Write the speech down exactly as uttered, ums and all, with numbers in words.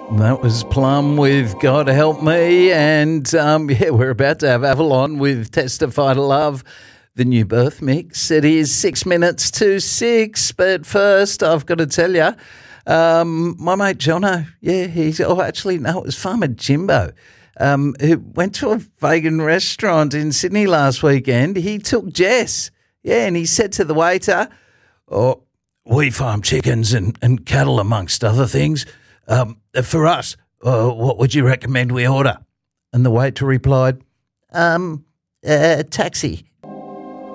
That was Plum with God Help Me. And um, yeah, we're about to have Avalon with Testify to Love, the new birth mix. It is six minutes to six. But first, I've got to tell you, um, my mate Jono, yeah, he's, oh, actually, no, it was Farmer Jimbo, um, who went to a vegan restaurant in Sydney last weekend. He took Jess, yeah, and he said to the waiter, oh, we farm chickens and, and cattle amongst other things. Um, for us, uh, what would you recommend we order? And the waiter replied, um, uh, taxi.